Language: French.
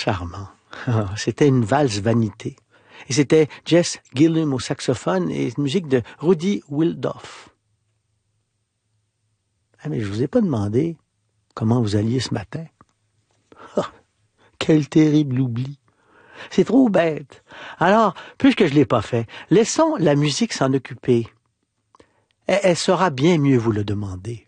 charmant. C'était une valse vanité. Et c'était Jess Gillum au saxophone et une musique de Rudy Wildorf. Ah, mais je vous ai pas demandé comment vous alliez ce matin. Ah, quel terrible oubli. C'est trop bête. Alors, puisque je l'ai pas fait, laissons la musique s'en occuper. Elle saura bien mieux vous le demander.